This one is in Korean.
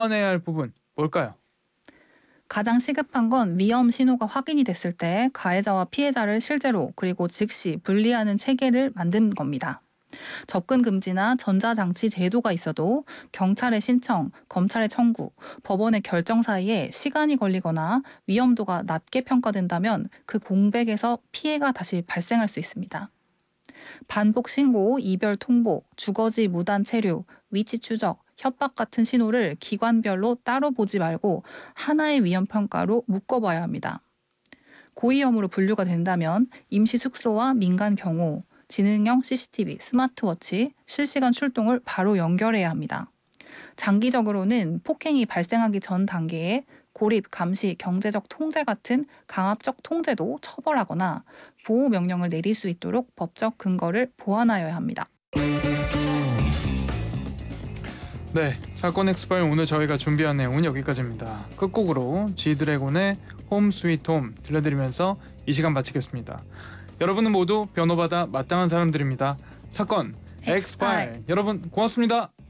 해야 할 부분 뭘까요? 가장 시급한 건 위험 신호가 확인이 됐을 때 가해자와 피해자를 실제로 그리고 즉시 분리하는 체계를 만든 겁니다. 접근 금지나 전자장치 제도가 있어도 경찰의 신청, 검찰의 청구, 법원의 결정 사이에 시간이 걸리거나 위험도가 낮게 평가된다면 그 공백에서 피해가 다시 발생할 수 있습니다. 반복 신고, 이별 통보, 주거지 무단 체류, 위치 추적, 협박 같은 신호를 기관별로 따로 보지 말고 하나의 위험 평가로 묶어봐야 합니다. 고위험으로 분류가 된다면 임시 숙소와 민간 경호, 지능형 CCTV, 스마트워치, 실시간 출동을 바로 연결해야 합니다. 장기적으로는 폭행이 발생하기 전 단계에 고립, 감시, 경제적 통제 같은 강압적 통제도 처벌하거나 보호 명령을 내릴 수 있도록 법적 근거를 보완하여야 합니다. 네, 사건 엑스파일 오늘 저희가 준비한 내용은 여기까지입니다. 끝곡으로 G드래곤의 홈 스위트 홈 들려드리면서 이 시간 마치겠습니다. 여러분은 모두 변호받아 마땅한 사람들입니다. 사건 엑스파일. 엑스파일 여러분 고맙습니다.